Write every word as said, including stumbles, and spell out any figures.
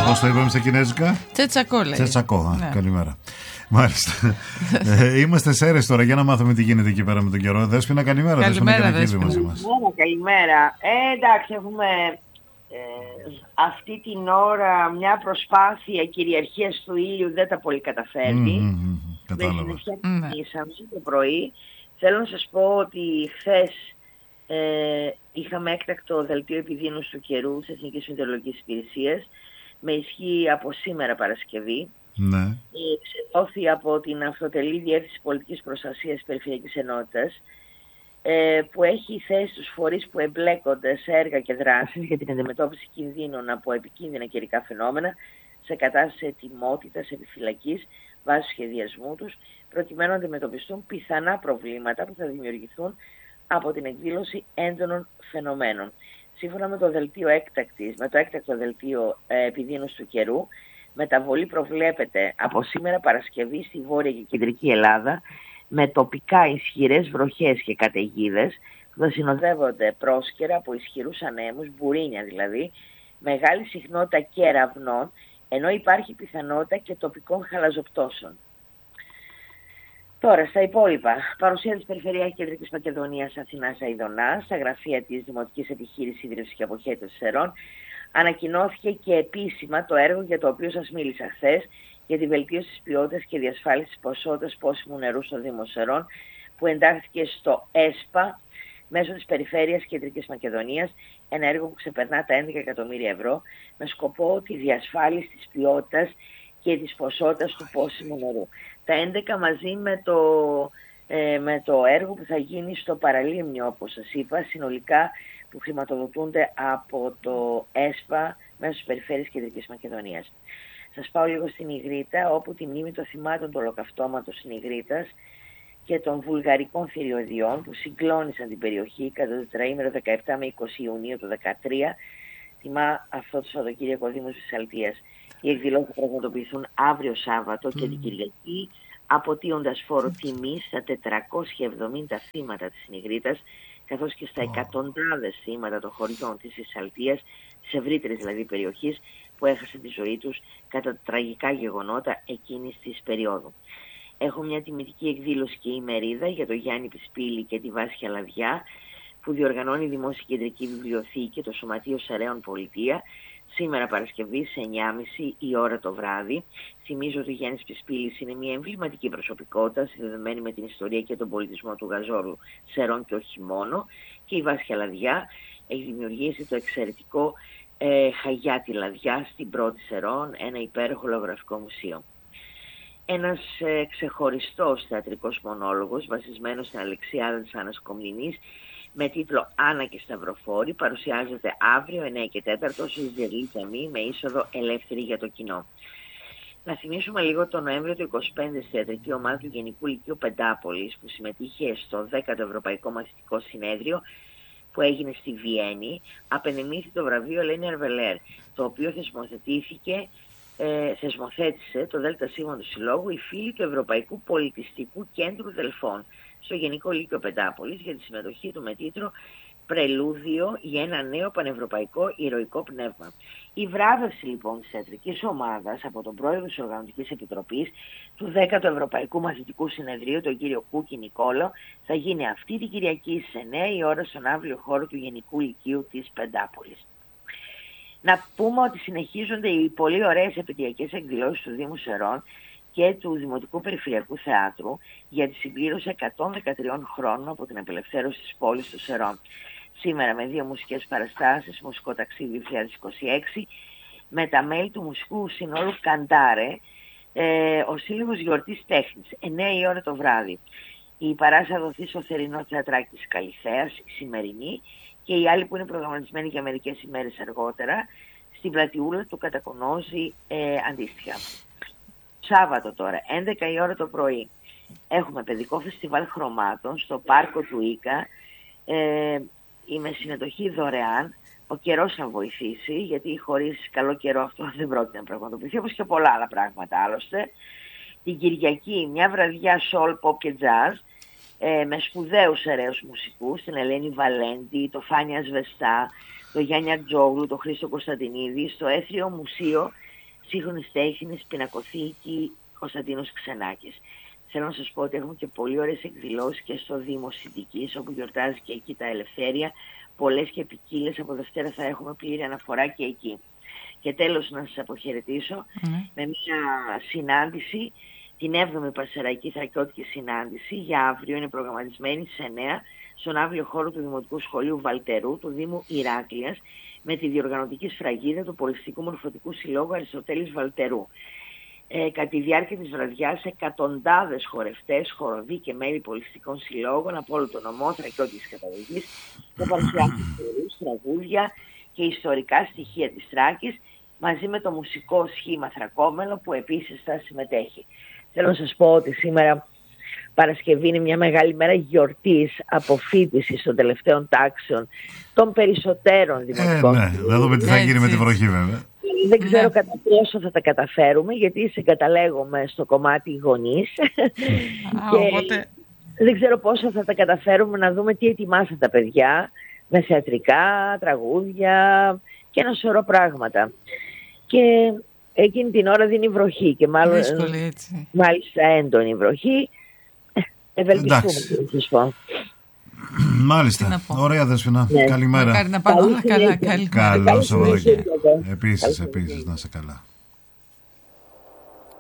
Πώς το είπαμε στα κινέζικα? Τσετσακό λέει. Τσετσακό, ναι. Καλημέρα. Μάλιστα. ε, είμαστε σε αίρες τώρα για να μάθουμε τι γίνεται εκεί πέρα με τον καιρό. Δέσποινα, καλημέρα. Καλημέρα, Δέσποινα. Καλημέρα, καλημέρα. Ε, εντάξει, έχουμε ε, αυτή την ώρα μια προσπάθεια κυριαρχίας του ήλιου, δεν τα πολύ καταφέρνει. Mm, mm, mm, κατάλαβα. Με συνεχεία mm. το πρωί. Θέλω να σας πω ότι χθες ε, είχαμε έκτακτο δελτίο επιδείνωσης του καιρού της Εθνικής Μετεωρολογικής Υπηρεσίας με ισχύ από σήμερα Παρασκευή. Ναι. Εξεδόθη από την Αυτοτελή Διεύθυνση Πολιτικής Προστασίας Περιφερειακής Ενότητας, ε, που έχει θέσει τους φορείς που εμπλέκονται σε έργα και δράσεις για την αντιμετώπιση κινδύνων από επικίνδυνα καιρικά φαινόμενα σε κατάσταση ετοιμότητας επιφυλακής βάσει του σχεδιασμού τους, προκειμένου να αντιμετωπιστούν πιθανά προβλήματα που θα δημιουργηθούν από την εκδήλωση έντονων φαινομένων. Σύμφωνα με το, δελτίο έκτακτης, με το έκτακτο δελτίο ε, επιδείνωσης του καιρού, μεταβολή προβλέπεται από σήμερα Παρασκευή στη Βόρεια και Κεντρική Ελλάδα με τοπικά ισχυρές βροχές και καταιγίδες που θα συνοδεύονται πρόσκαιρα από ισχυρούς ανέμους, μπουρίνια δηλαδή, μεγάλη συχνότητα κεραυνών, ενώ υπάρχει πιθανότητα και τοπικών χαλαζοπτώσεων. Τώρα, στα υπόλοιπα, παρουσία της Περιφερειακής Κεντρικής Μακεδονίας Αθηνάς Αηδονάς, στα γραφεία της Δημοτικής Επιχείρησης Ίδρυυσης και Αποχέτευσης Σερών, ανακοινώθηκε και επίσημα το έργο για το οποίο σας μίλησα χθες, για τη βελτίωση της ποιότητας και διασφάλιση της ποσότητας πόσιμου νερού στο Δήμο Σερών, που εντάχθηκε στο ΕΣΠΑ μέσω της Περιφέρειας Κεντρικής Μακεδονίας, ένα έργο που ξεπερνά τα έντεκα εκατομμύρια ευρώ, με σκοπό τη διασφάλιση της ποιότητας και της ποσότητας του πόσιμου νερού. Τα έντεκα μαζί με το, ε, με το έργο που θα γίνει στο Παραλίμνιο, όπως σας είπα, συνολικά που χρηματοδοτούνται από το ΕΣΠΑ μέσω της Περιφέρειας Κεντρικής Μακεδονίας. Σας πάω λίγο στην Ιγρήτα, όπου τη μνήμη των θυμάτων του ολοκαυτώματος στην Ιγρήτας και των βουλγαρικών θηριωδιών που συγκλώνησαν την περιοχή κατά το τετραήμερο δεκαεπτά με είκοσι Ιουνίου του δύο χιλιάδες δεκατρία, τιμά αυτό το Σαββατοκύριακο ο Δήμος της Αλτίας. Οι εκδηλώσεις θα πραγματοποιηθούν αύριο Σάββατο και την Κυριακή, αποτείοντας φόρο τιμής στα τετρακόσια εβδομήντα θύματα της Ιγρήτας, καθώς και στα εκατοντάδες θύματα των χωριών της Αλτίας, της ευρύτερης δηλαδή περιοχής, που έχασαν τη ζωή τους κατά τα τραγικά γεγονότα εκείνης της περίοδου. Έχω μια τιμητική εκδήλωση και ημερίδα για το Γιάννη Πισπίλη και τη Βάσια Λαδιά, που διοργανώνει η Δημόσια Κεντρική Βιβλιοθήκη και το Σωματείο Σεραίων Πολιτεία, σήμερα Παρασκευή σε εννιά και μισή η ώρα το βράδυ. Θυμίζω ότι ο Γιάννης Πισπίλης είναι μια εμβληματική προσωπικότητα, συνδεδεμένη με την ιστορία και τον πολιτισμό του Γαζόρου Σερών και όχι μόνο, και η Βάσια Λαδιά έχει δημιουργήσει το εξαιρετικό ε, Χαγιάτη Λαδιά στην πρώτη Σερών, ένα υπέροχο λογογραφικό μουσείο. Ένας ε, ξεχωριστός θεατρικός μονόλογος βασισμένος στην Αλεξιάδα της Άννας Κομνηνής με τίτλο «Άννα και Σταυροφόρη» παρουσιάζεται αύριο εννιά και τέσσερα στη Ζερλή Τζαμί με είσοδο ελεύθερη για το κοινό. Να θυμίσουμε λίγο το Νοέμβριο του είκοσι πέντε στη θεατρική ομάδα του Γενικού Λυκείου Πεντάπολης, που συμμετείχε στο δέκατο Ευρωπαϊκό Μαθητικό Συνέδριο που έγινε στη Βιέννη, απενεμήθη το βραβείο Ελένη Αρβελέρ, το οποίο θεσμοθετήθηκε Ε, θεσμοθέτησε το ΔΣ του Συλλόγου οι φίλοι του Ευρωπαϊκού Πολιτιστικού Κέντρου Δελφών στο Γενικό Λύκειο Πεντάπολης για τη συμμετοχή του με τίτλο «Πρελούδιο για ένα νέο πανευρωπαϊκό ηρωικό πνεύμα». Η βράβευση λοιπόν της θεατρικής ομάδας από τον πρόεδρο της Οργανωτικής Επιτροπής του δέκατου Ευρωπαϊκού Μαθητικού Συνεδρίου, τον κύριο Κούκη Νικόλο, θα γίνει αυτή την Κυριακή στις εννιά η ώρα στον αύριο χώρο του Γενικού Λυκείου της Πεντάπολης. Να πούμε ότι συνεχίζονται οι πολύ ωραίες επαιτειακές εκδηλώσεις του Δήμου Σερών και του Δημοτικού Περιφερειακού Θεάτρου για τη συμπλήρωση εκατόν δεκατρία χρόνων από την απελευθέρωση της πόλης του Σερών. Σήμερα με δύο μουσικές παραστάσεις, μουσικό ταξίδι δύο χιλιάδες είκοσι έξι, με τα μέλη του μουσικού συνόλου Καντάρε, ε, ο Σύλλογος Γιορτής Τέχνης, εννιά η ώρα το βράδυ. Η παράσταση θα δοθεί στο θερινό θεατράκι της Καλυθέας, η σημερινή, και οι άλλοι που είναι προγραμματισμένοι για μερικές ημέρες αργότερα στην πλατιούλα του Κατακονόζη ε, αντίστοιχα. Σάββατο τώρα, έντεκα η ώρα το πρωί, έχουμε παιδικό φεστιβάλ χρωμάτων στο πάρκο του Ίκα, ε, με συμμετοχή δωρεάν. Ο καιρός θα βοηθήσει, γιατί χωρίς καλό καιρό αυτό δεν πρόκειται να πραγματοποιηθεί, όπως και πολλά άλλα πράγματα άλλωστε. Την Κυριακή μια βραδιά soul, pop και jazz, Ε, με σπουδαίους αιρέους μουσικούς, την Ελένη Βαλέντη, το Φάνια Σβεστά, το Γιάννη Ατζόγλου, το Χρήστο Κωνσταντινίδη, στο Έθριο Μουσείο σύγχρονης τέχνης, πινακοθήκη Κωνσταντίνος Ξενάκης. Θέλω να σας πω ότι έχουμε και πολύ ωραίες εκδηλώσεις και στο Δήμο Συντικής, όπου γιορτάζει και εκεί τα Ελευθέρια. Πολλές και ποικίλες, από Δευτέρα θα έχουμε πλήρη αναφορά και εκεί. Και τέλος να σας αποχαιρετήσω mm. με μια συνάντηση, την έβδομη Παρσεραϊκή Θρακιώτικη Συνάντηση, για αύριο είναι προγραμματισμένη στις εννέα στον αύριο χώρο του Δημοτικού Σχολείου Βαλτερού, του Δήμου Ηράκλειας, με τη διοργανωτική σφραγίδα του Πολιστικού Μορφωτικού Συλλόγου Αριστοτέλης Βαλτερού. Ε, κατά τη διάρκεια της βραδιάς, εκατοντάδες χορευτές, χοροδοί και μέλη πολιστικών συλλόγων από όλο το νομό Θρακιώτικης καταγωγής θα παρουσιάσουν χορούς, τραγούδια και ιστορικά στοιχεία της Θράκης, μαζί με το μουσικό σχήμα Θρακόμελο που επίσης θα συμμετέχει. Θέλω να σας πω ότι σήμερα Παρασκευή είναι μια μεγάλη μέρα γιορτής, αποφοίτησης των τελευταίων τάξεων των περισσότερων δημοτικών. Ε, ναι, θα δούμε τι θα γίνει με τη βροχή βέβαια. Δεν ξέρω ναι. κατά πόσο θα τα καταφέρουμε, γιατί συγκαταλέγομαι στο κομμάτι γονείς. Και οπότε... δεν ξέρω πόσο θα τα καταφέρουμε να δούμε τι ετοιμάσαν τα παιδιά, με θεατρικά, τραγούδια και ένα σωρό πράγματα. Και εκείνη την ώρα δίνει βροχή και μάλλον, δύσκολη, έτσι. Μάλιστα έντονη βροχή. Ευελπιστούμε. Μάλιστα. Ωραία, Δέσποινα. Ναι. Καλημέρα. Μακάρι να πάμε όλα καλά. Καλό Σαββατοκύριακο. Επίσης, επίσης, να είσαι καλά.